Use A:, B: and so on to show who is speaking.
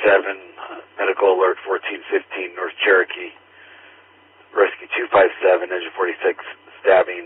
A: medical alert 1415 North Cherokee. Rescue 257, engine 46, stabbing